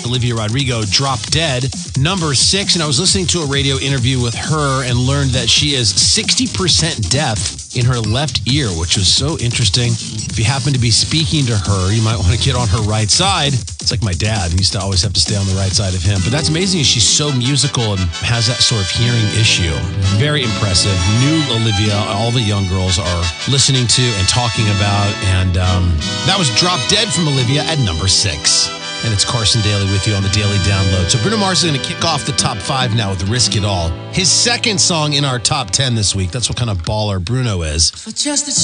Olivia Rodrigo, Drop Dead, number 6. And I was listening to a radio interview with her and learned that she is 60% deaf in her left ear, which was so interesting. If you happen to be speaking to her, you might want to get on her right side. It's like my dad. He used to always have to stay on the right side of him. But that's amazing. She's so musical and has that sort of hearing issue. Very impressive. New Olivia, all the young girls are listening to and talking about. And that was Drop Dead from Olivia at number 6. And it's Carson Daly with you on the Daily Download. So Bruno Mars is going to kick off the top 5 now with Risk It All. His second song in our top 10 this week. That's what kind of baller Bruno is. For just a